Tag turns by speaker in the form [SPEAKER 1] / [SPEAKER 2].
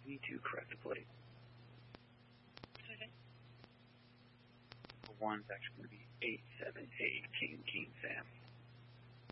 [SPEAKER 1] need to correct the plate.
[SPEAKER 2] Okay.
[SPEAKER 1] For 1 is actually going to be 8.